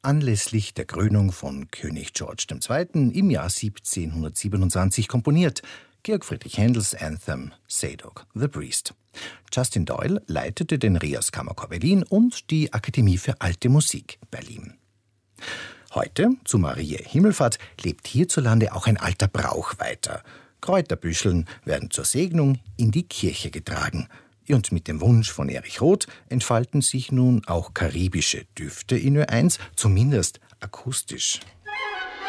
anlässlich der Krönung von König George II. Im Jahr 1727 komponiert. Georg Friedrich Händels Anthem Zadok the Priest. Justin Doyle leitete den Rias Kammerchor Berlin und die Akademie für Alte Musik Berlin. Heute, zu Mariä Himmelfahrt, lebt hierzulande auch ein alter Brauch weiter. Kräuterbüscheln werden zur Segnung in die Kirche getragen. Und mit dem Wunsch von Erich Roth entfalten sich nun auch karibische Düfte in Ö1, zumindest akustisch.